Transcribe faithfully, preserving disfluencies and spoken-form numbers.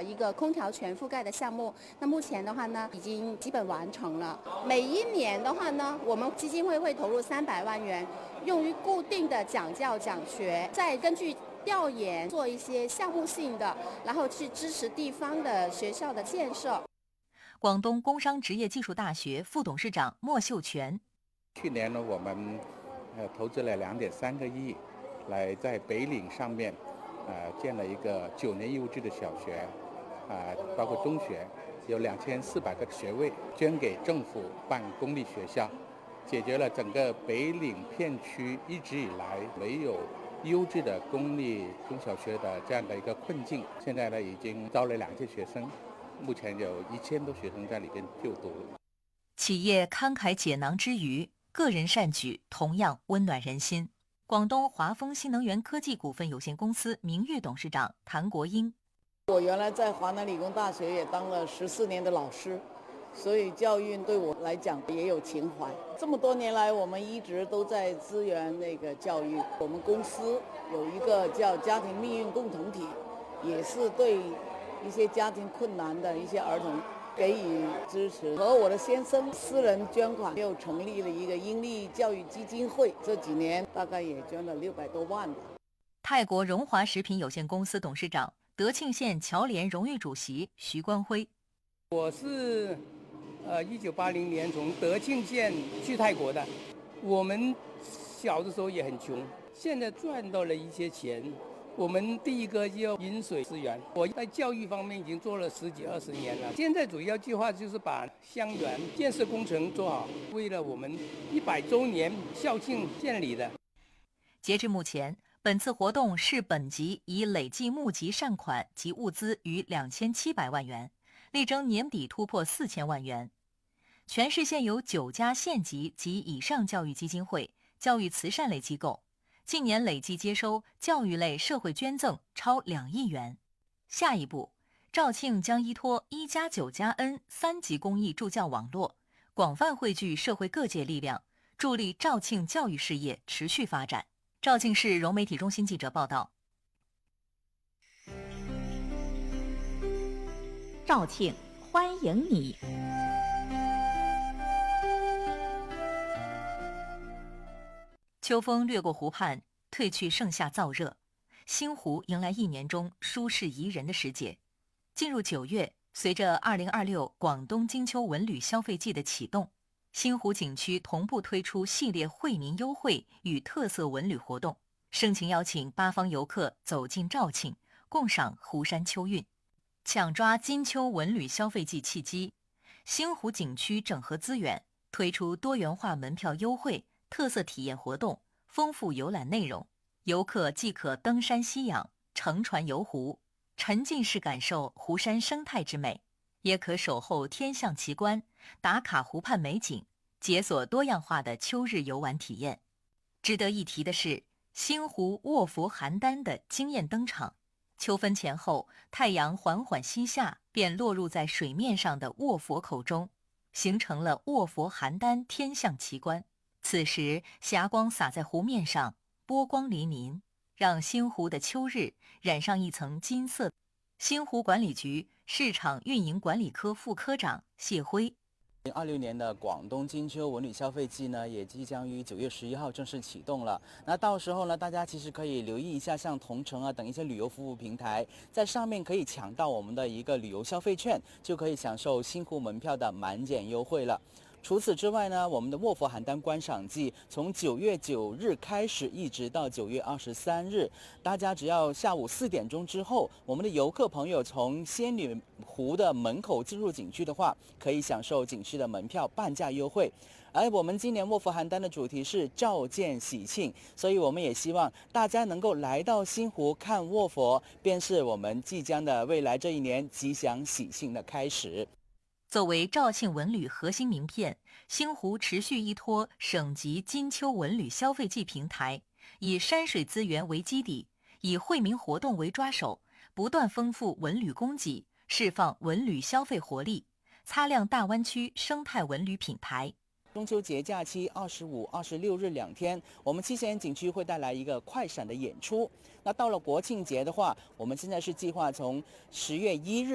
一个空调全覆盖的项目。那目前的话呢，已经基本完成了。每一年的话呢，我们基金会会投入三百万元，用于固定的讲教讲学，再根据调研做一些项目性的，然后去支持地方的学校的建设。 广东工商职业技术大学副董事长莫秀全： 去年呢，我们呃投资了两点三个亿，来在北岭上面呃建了一个九年义务制的小学，啊、呃，包括中学，有两千四百个学位，捐给政府办公立学校，解决了整个北岭片区一直以来没有优质的公立中小学的这样的一个困境。现在呢，已经招了两届学生，目前有一千多学生在里边就读了。 企业慷慨解囊之余，个人善举同样温暖人心。广东华丰新能源科技股份有限公司名誉董事长谭国英： 我原来在华南理工大学也当了十四年的老师，所以教育对我来讲也有情怀。这么多年来，我们一直都在支援那个教育。我们公司有一个叫家庭命运共同体，也是对一些家庭困难的一些儿童给予支持。和我的先生私人捐款，又成立了一个英利教育基金会，这几年大概也捐了六百多万吧。 泰国荣华食品有限公司董事长、德庆县侨联荣誉主席徐光辉： 我是呃一九八零年从德庆县去泰国的。我们小的时候也很穷，现在赚到了一些钱。我们第一个要饮水思源，我在教育方面已经做了十几二十年了。现在主要计划就是把香园建设工程做好，为了我们一百周年校庆建立的。 截至目前，本次活动市本级已累计募集善款及物资逾两千七百万元，力争年底突破四千万元。全市现有九家县级及以上教育基金会、教育慈善类机构，近年累计接收教育类社会捐赠超两亿元。下一步，肇庆将依托一加九加 N 三级公益助教网络，广泛汇聚社会各界力量，助力肇庆教育事业持续发展。肇庆市融媒体中心记者报道。 肇庆，欢迎你！ 秋风掠过湖畔，褪去盛夏燥热，星湖迎来一年中舒适宜人的时节。进入九月，随着二零二六广东金秋文旅消费季的启动，星湖景区同步推出系列惠民优惠与特色文旅活动，盛情邀请八方游客走进肇庆，共赏湖山秋韵。抢抓金秋文旅消费季契机，星湖景区整合资源，推出多元化门票优惠、特色体验活动、丰富游览内容。游客既可登山吸氧、乘船游湖，沉浸式感受湖山生态之美，也可守候天象奇观，打卡湖畔美景，解锁多样化的秋日游玩体验。值得一提的是，星湖卧佛邯郸的惊艳登场。秋分前后，太阳缓缓西下，便落入在水面上的卧佛口中，形成了卧佛邯郸天象奇观。此时霞光洒在湖面上，波光粼粼，让星湖的秋日染上一层金色。星湖管理局市场运营管理科副科长谢辉： 二零二六年的广东金秋文旅消费季呢，也即将于九月十一号正式启动了。那到时候呢，大家其实可以留意一下，像同城啊等一些旅游服务平台，在上面可以抢到我们的一个旅游消费券，就可以享受星湖门票的满减优惠了。除此之外呢，我们的卧佛邯郸观赏季从九月九日开始，一直到九月二十三日。大家只要下午四点钟之后，我们的游客朋友从仙女湖的门口进入景区的话，可以享受景区的门票半价优惠。而我们今年卧佛邯郸的主题是召见喜庆，所以我们也希望大家能够来到星湖看卧佛，便是我们即将的未来这一年吉祥喜庆的开始。 作为肇庆文旅核心名片，星湖持续依托省级金秋文旅消费季平台，以山水资源为基底，以惠民活动为抓手，不断丰富文旅供给，释放文旅消费活力，擦亮大湾区生态文旅品牌。 中秋节假期二十五、二十六日两天，我们七贤景区会带来一个快闪的演出。那到了国庆节的话，我们现在是计划从十月一日